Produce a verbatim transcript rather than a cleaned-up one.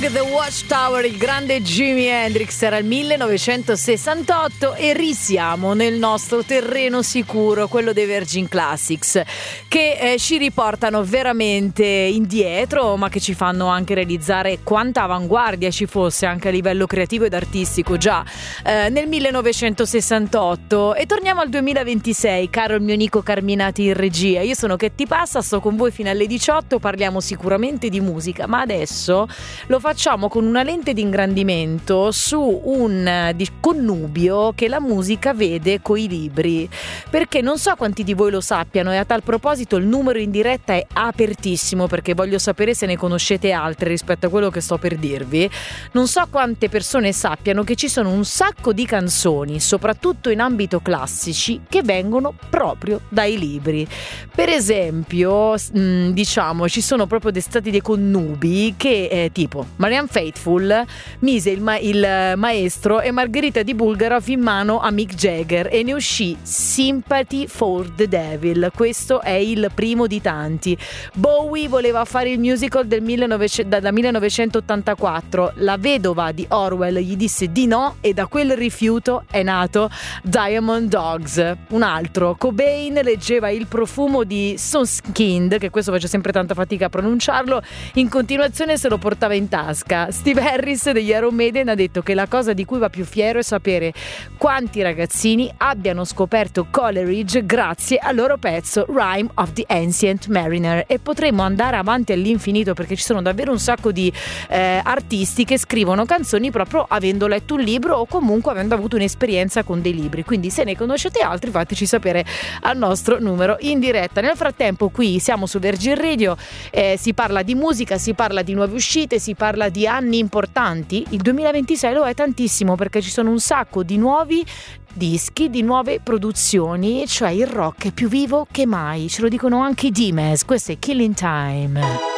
Along the Watchtower, il grande Jimi Hendrix, era il millenovecentosessantotto e risiamo nel nostro terreno sicuro, quello dei Virgin Classics, che eh, ci riportano veramente indietro, ma che ci fanno anche realizzare quanta avanguardia ci fosse anche a livello creativo ed artistico già eh, nel millenovecentosessantotto. E torniamo al duemilaventisei, caro il mio Nico Carminati in regia. Io sono Che ti passa, sto con voi fino alle diciotto, parliamo sicuramente di musica, ma adesso lo facciamo con una lente di ingrandimento su un di connubio che la musica vede coi libri, perché non so quanti di voi lo sappiano, e a tal proposito il numero in diretta è apertissimo, perché voglio sapere se ne conoscete altre rispetto a quello che sto per dirvi. Non so quante persone sappiano che ci sono un sacco di canzoni, soprattutto in ambito classici, che vengono proprio dai libri. Per esempio, mh, diciamo, ci sono proprio dei stati dei connubi che eh, tipo Marianne Faithfull mise il, ma- il maestro e Margherita di Bulgakov in mano a Mick Jagger e ne uscì Sympathy for the Devil. Questo è il primo di tanti. Bowie voleva fare il musical del millenovecento, da millenovecentottantaquattro. La vedova di Orwell gli disse di no e da quel rifiuto è nato Diamond Dogs. Un altro, Cobain leggeva Il profumo di Sonskind, che questo faccio sempre tanta fatica a pronunciarlo, in continuazione se lo portava in tasca. Steve Harris degli Iron Maiden ha detto che la cosa di cui va più fiero è sapere quanti ragazzini abbiano scoperto Coleridge grazie al loro pezzo Rime of the Ancient Mariner. E potremmo andare avanti all'infinito, perché ci sono davvero un sacco di eh, artisti che scrivono canzoni proprio avendo letto un libro o comunque avendo avuto un'esperienza con dei libri. Quindi se ne conoscete altri fateci sapere al nostro numero in diretta. Nel frattempo qui siamo su Virgin Radio, eh, si parla di musica, si parla di nuove uscite, si parla di anni importanti. Il duemilaventisei lo è tantissimo, perché ci sono un sacco di nuovi dischi, di nuove produzioni, cioè il rock è più vivo che mai, ce lo dicono anche i Dimes. Questo è Killing Time.